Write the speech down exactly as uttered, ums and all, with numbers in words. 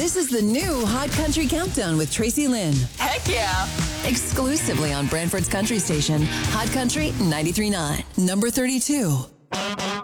This is the new Hot Country Countdown with Tracy Lynn. Heck yeah. Exclusively on Brantford's Country Station, Hot Country ninety-three point nine. Number thirty-two.